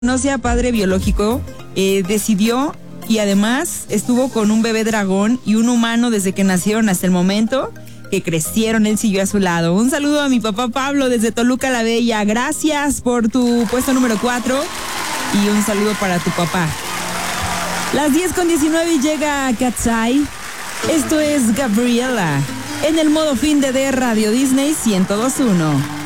no sea padre biológico, decidió y además estuvo con un bebé dragón y un humano desde que nacieron hasta el momento que crecieron. Él siguió a su lado. Un saludo a mi papá Pablo desde Toluca la Bella. Gracias por tu puesto número 4 y un saludo para tu papá. Las 10:19 y llega Katsai. Esto es Gabriela en el modo fin de Radio Disney 102.1.